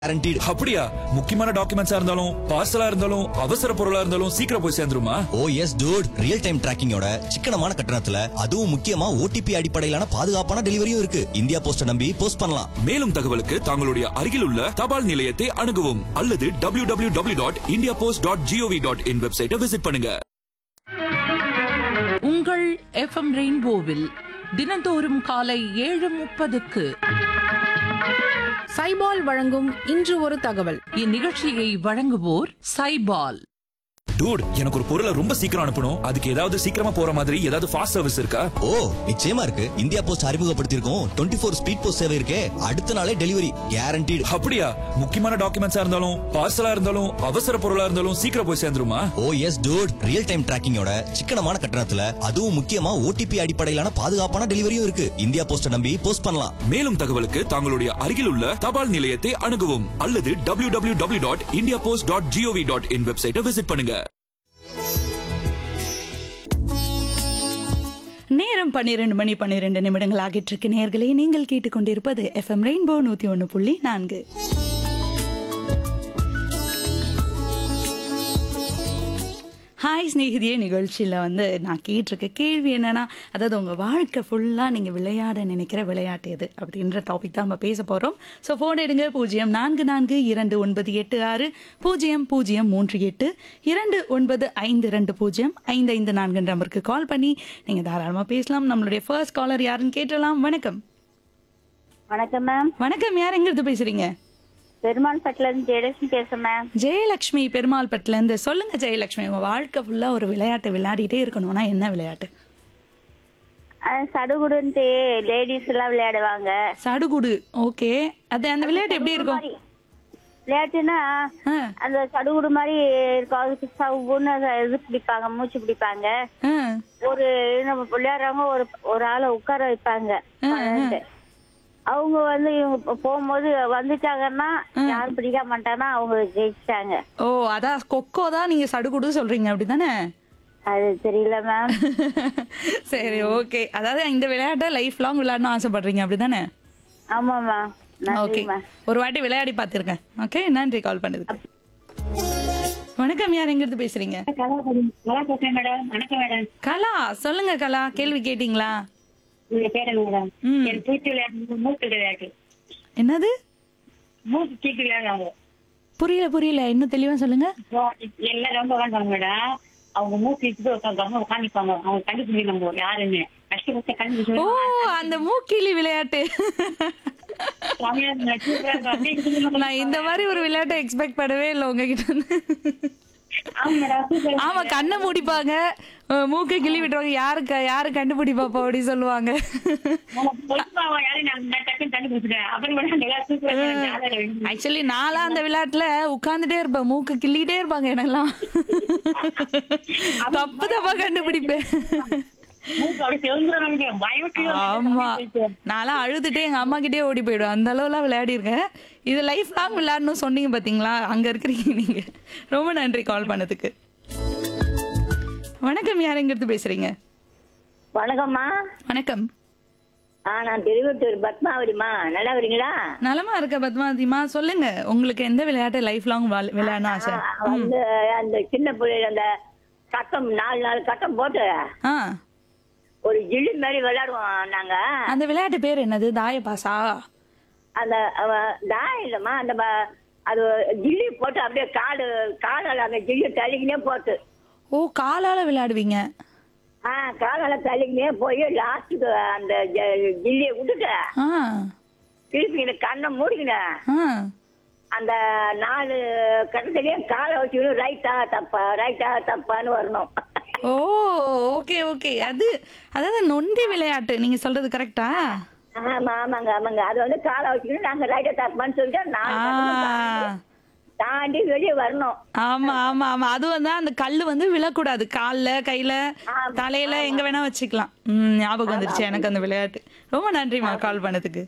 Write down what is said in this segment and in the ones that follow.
guaranteed. அப்படியா? முக்கியமான டாக்குமெண்ட்ஸா இருந்தாலும் பார்சலா இருந்தாலும் அவசர பொருளா இருந்தாலும் சீக்கிரம் போய் சேர்ந்துருமா? Oh yes dude, real time டிராக்கிங்கோட சிக்கனமான கட்டணத்துல அதுவும் முக்கியமா ஓடிபி அடிப்படையிலான பாதுகாப்பான டெலிவரியும் இருக்கு. இந்தியா போஸ்ட நம்பி போஸ்ட் பண்ணலாம். மேலும் தகவலுக்கு தங்களுடைய அருகில் உள்ள தபால் நிலையத்தை அணுகவும் அல்லது www.indiapost.gov.in வெப்சைட்டை விசிட் பண்ணுங்க. உங்கள் எஃப்எம் ரெயின்போவில் தினந்தோறும் காலை 7:30க்கு சைபால் வழங்கும் இன்று ஒரு தகவல். இந்நிகழ்ச்சியை வழங்குவோர் சைபால். டூட், எனக்கு ஒரு பொருளை ரொம்ப சீக்கிரம் அனுப்பணும். அதுக்கு ஏதாவது சீக்கிரமா போற மாதிரி ஏதாவது ஃபாஸ்ட் சர்வீஸ் இருக்கா? ஓ நிச்சயமா இருக்கு. இந்தியா போஸ்ட் அறிமுகப்படுத்தியிருக்கோம் 24 ஸ்பீட் போஸ்ட் சேவை இருக்கே. அடுத்த நாளே டெலிவரி கேரண்டீடு. அப்படியா? முக்கியமான டாக்குமெண்ட்ஸா இருந்தாலும் பார்சலா இருந்தாலும் அவசர பொருளா இருந்தாலும் சீக்கிரம் போய் சேர்ந்துருமா? ஓ எஸ் டூட், ரியல் டைம் டிராக்கிங்கோட சிக்கனமான கட்டணத்துல அதுவும் முக்கியமா ஓடிபி அடிப்படையிலான பாதுகாப்பான டெலிவரியும் இருக்கு. இந்தியா போஸ்ட நம்பி போஸ்ட் பண்ணலாம். மேலும் தகவலுக்கு தங்களுடைய அருகில் உள்ள தபால் நிலையத்தை அணுகவும் அல்லது www.indiapost.gov.in வெப்சைட்டை விசிட் பண்ணுங்க. நேரம் 12:12 ஆகிட்டு இருக்கு. நேயர்களே, நீங்கள் கேட்டுக்கொண்டிருப்பது எஃப்எம் ரெயின்போ 101.4. ஹாய் ஸ்நேகிதியே நிகழ்ச்சியில் நான் கேட்டிருக்க கேள்வி என்னன்னா, அதாவது உங்கள் வாழ்க்கை ஃபுல்லாக நீங்கள் விளையாட நினைக்கிற விளையாட்டு எது அப்படின்ற டாபிக் தான் நம்ம பேச போகிறோம். ஸோ ஃபோன் எடுங்க 0442960038 295205205554 நம்பருக்கு கால் பண்ணி நீங்கள் தாராளமாக பேசலாம். நம்மளுடைய ஃபர்ஸ்ட் காலர் யாருன்னு கேட்டலாம். வணக்கம். வணக்கம் மேம். வணக்கம், யார் எங்கிருந்து பேசுறீங்க? பெருமாள் பட்டில இருந்து ஜெயலட்சுமி பேசுறேன் மேம். ஜெயலட்சுமி பெருமாள் பட்டில இருந்து. சொல்லுங்க ஜெயலட்சுமி, உங்க வாழ்க்கை ஃபுல்லா ஒரு விளையாட்டு விளையாடிட்டே இருக்கணும்னா என்ன விளையாட்டு? சடுகுடுன்ட்டு லேடிஸ் எல்லாம் விளையாடுவாங்க. சடுகுடு. ஓகே, அது அந்த விளையாட்டு எப்படி இருக்கும்? விளையாட்டுன்னா அந்த சடுகுடு மாதிரி இருக்கும். அதுக்கு சவுன்னு இது பிடிப்பாங்க, மூச்சு பிடிப்பாங்க. ஒரு நம்ம விளையாடுறவங்க ஒரு ஆளை உட்கார வைப்பாங்க. அவங்க இவங்க போகும்போது வந்துட்டாங்கன்னா யாரும் பிடிக்க மாட்டாங்கன்னா அவங்க ஜெயிச்சிட்டாங்க. ஓ, அதான் கொக்கோ தான் நீங்க சடுகுடு சொல்றீங்க, அப்படிதானே? அது தெரியல மேம். சரி, ஓகே. அதாவது இந்த விளையாட்டை லைஃப் லாங் விளையாடணும் ஆசைப்படுறீங்க, அப்படிதானே? ஆமா மேம். ஓகே, ஒரு வாட்டி விளையாடி பார்த்திருக்கேன். ஓகே, நன்றி கால் பண்ணதுக்கு. வணக்கம், யார் எங்கிருந்து பேசுறீங்க? கலா, சொல்லுங்க கலா, கேள்வி கேட்டீங்களா? என்னது? புரியல, இன்னும் தெளிவா சொல்லுங்க. அவங்க மூக்கிட்டு உட்காந்துப்பாங்க. அவங்க கண்டுபிடிக்கணும் யாருன்னு கஷ்டப்பட்டு கண்டுபிடிச்சு. ஓ, அந்த மூக்கிலி விளையாட்டு. நான் இந்த மாதிரி ஒரு விளையாட்டை எக்ஸ்பெக்ட் பண்ணவே இல்லை உங்ககிட்ட இருந்து. ஆமா, கண்ணை மூடிப்பாங்க, மூக்கை கிள்ளி விட்டுருவாங்க. யாரு கண்டுபிடிப்பாப்பா அப்படி சொல்லுவாங்க. ஆக்சுவலி நான்லாம் அந்த விளையாட்டுல உட்கார்ந்துட்டே இருப்பேன், மூக்கு கிள்ளிட்டே இருப்பாங்க என்னெல்லாம். தப்பா கண்டுபிடிப்பேன். ஆமா, நான்லாம் அழுதுட்டே எங்க அம்மா கிட்டே ஓடி போயிடுவேன். அந்த அளவுலாம் விளையாடி இருக்கேன். இது லைஃப் லாங் விளையாடணும் சொன்னீங்க பாத்தீங்களா, அங்க இருக்கிறீங்க நீங்க. ரொம்ப நன்றி கால் பண்ணதுக்கு. வணக்கம், யார் எங்கிருந்து பேசுறீங்க? வணக்கம்மா. வணக்கம். நான் திருவட்டூர் பத்மாவதிமா. நல்லா வரீங்களா? நலமா இருக்க பத்மாவதிமா. சொல்லுங்க, உங்களுக்கு எந்த விளையாட்டு லைஃப் லாங் விளையாடணும் ஆசை? அந்த சின்ன பிள்ளைங்க அந்த கட்டம் 4 கட்டம் போட்டு ஒரு ஜில்லி மாதிரி விளையாடுவோம் நாங்க. அந்த விளையாட்டு பேர் என்னது? தாய பாசா? அந்த தாயம் இல்லம்மா, அந்த அது ஜில்லி போட்டு அப்படியே காலால அந்த ஜில்லி தள்ளிக்கினே போட்டு. ஓ, காலால விளையாடுவீங்க? காலால தள்ளிக்கினே போய் லாஸ்ட்டுக்கு அந்த ஜில்லியை விட்டுட்டு திருப்பி கண்ணை மூடிக்கினேன். அந்த 4 கட்டத்திலயும் காலை வச்சுக்கணும். ரைட்டா தப்பான்னு வரணும். ஓ, ஓகே ஓகே. அதாவது நொண்டி விளையாட்டு நீங்க சொல்றது கரெக்டா? ஆமாங்க. அது காலை வச்சுக்கணும். நாங்க ரைட்டா தப்பான்னு சொல்லிட்டு தாண்டி வெளியே வரணும். ஆமா, அது அந்த கல்லு விழக்கூடாது. கால்ல, கையில, தலையில, எங்க வேணா வச்சுக்கலாம். ஞாபகம் வந்துருச்சு எனக்கு அந்த விளையாட்டு. ரொம்ப நன்றிமா கால் பண்ணதுக்கு.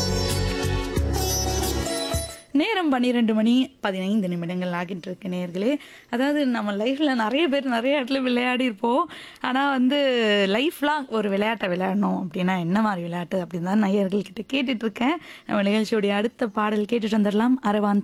நேரம் 12:15 ஆகிட்டு இருக்கு நேயர்களே. அதாவது நம்ம லைஃப்ல நிறைய பேர் நிறைய இடத்துல விளையாடி இருப்போம். ஆனால் லைஃப் லாங் ஒரு விளையாட்டை விளையாடணும் அப்படின்னா என்ன மாதிரி விளையாட்டு அப்படின்னு தான் நேயர்கள்கிட்ட கேட்டுட்டு இருக்கேன். நம்ம நிகழ்ச்சியோடைய அடுத்த பாடல் கேட்டுட்டு வந்துடலாம். அரவான்